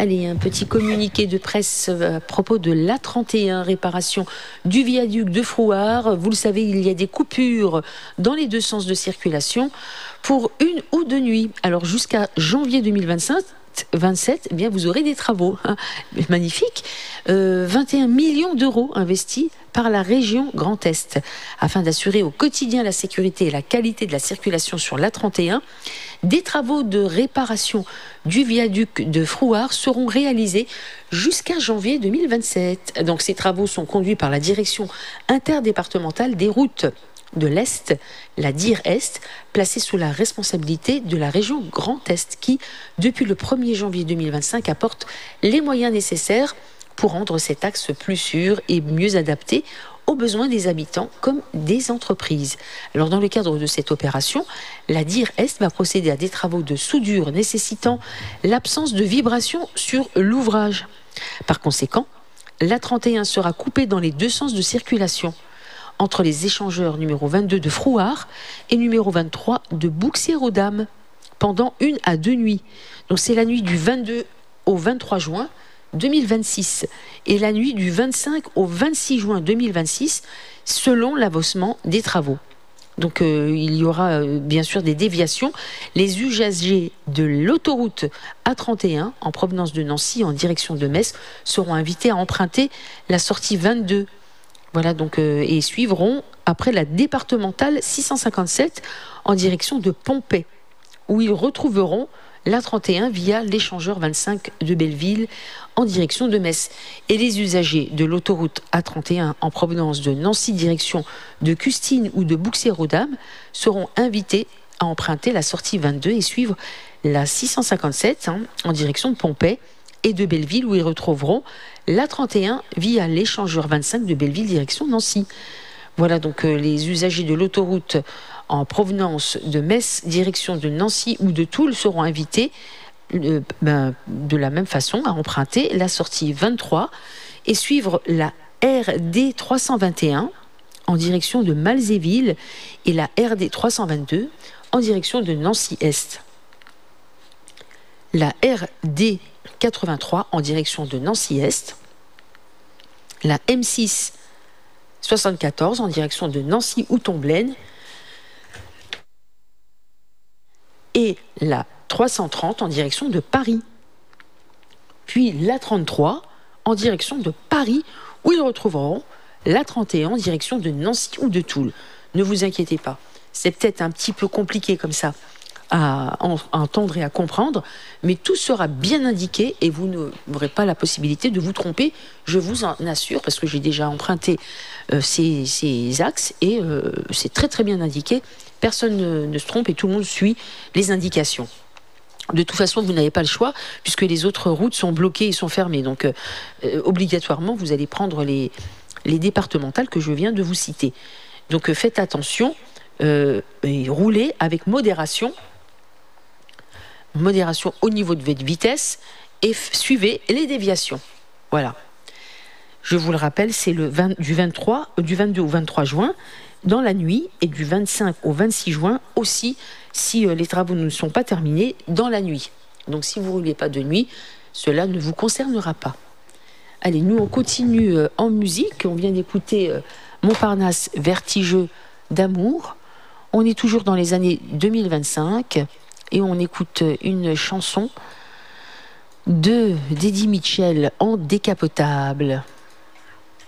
Allez, un petit communiqué de presse à propos de l'A31, réparation du viaduc de Frouard. Vous le savez, il y a des coupures dans les deux sens de circulation pour une ou deux nuits. Alors jusqu'à janvier 2027, eh bien, vous aurez des travaux. Magnifique. 21 millions d'euros investis par la région Grand Est afin d'assurer au quotidien la sécurité et la qualité de la circulation sur l'A31. Des travaux de réparation du viaduc de Frouard seront réalisés jusqu'à janvier 2027. Donc ces travaux sont conduits par la direction interdépartementale des routes de l'Est, la DIR Est, placée sous la responsabilité de la région Grand Est qui, depuis le 1er janvier 2025, apporte les moyens nécessaires pour rendre cet axe plus sûr et mieux adapté aux besoins des habitants comme des entreprises. Alors dans le cadre de cette opération, la DIR Est va procéder à des travaux de soudure nécessitant l'absence de vibration sur l'ouvrage. Par conséquent, l'A31 sera coupée dans les deux sens de circulation entre les échangeurs numéro 22 de Frouard et numéro 23 de Bouxières-aux-Dames pendant 1 à 2 nuits. Donc c'est la nuit du 22 au 23 juin 2026 et la nuit du 25 au 26 juin 2026 selon l'avancement des travaux. Donc il y aura bien sûr des déviations. Les usagers de l'autoroute A31 en provenance de Nancy en direction de Metz seront invités à emprunter la sortie 22. Voilà donc et suivront après la départementale 657 en direction de Pompey où ils retrouveront l'A31 via l'échangeur 25 de Belleville en direction de Metz. Et les usagers de l'autoroute A31 en provenance de Nancy direction de Custine ou de Bouxières-aux-Dames seront invités à emprunter la sortie 22 et suivre la 657 en direction de Pompey et de Belleville où ils retrouveront l'A31 via l'échangeur 25 de Belleville direction Nancy. Voilà donc les usagers de l'autoroute en provenance de Metz, direction de Nancy ou de Toul seront invités de la même façon à emprunter la sortie 23 et suivre la RD 321 en direction de Malzéville et la RD 322 en direction de Nancy-Est. La RD 83 en direction de Nancy-Est. La M6 74 en direction de Nancy ou Tomblaine et la 330 en direction de Paris. Puis la 33 en direction de Paris où ils retrouveront la 31 en direction de Nancy ou de Toul. Ne vous inquiétez pas, c'est peut-être un petit peu compliqué comme ça à entendre et à comprendre, mais tout sera bien indiqué et vous n'aurez pas la possibilité de vous tromper, je vous en assure, parce que j'ai déjà emprunté ces axes et c'est très très bien indiqué, personne ne se trompe et tout le monde suit les indications. De toute façon, vous n'avez pas le choix puisque les autres routes sont bloquées et sont fermées, donc obligatoirement vous allez prendre les départementales que je viens de vous citer. Donc faites attention, roulez avec modération au niveau de votre vitesse et suivez les déviations. Voilà. Je vous le rappelle, c'est du 22 au 23 juin, dans la nuit, et du 25 au 26 juin aussi, si les travaux ne sont pas terminés, dans la nuit. Donc si vous ne roulez pas de nuit, cela ne vous concernera pas. Allez, nous on continue en musique. On vient d'écouter Montparnasse vertigeux d'amour. On est toujours dans les années 2025 et on écoute une chanson de d'Eddie Mitchell en décapotable.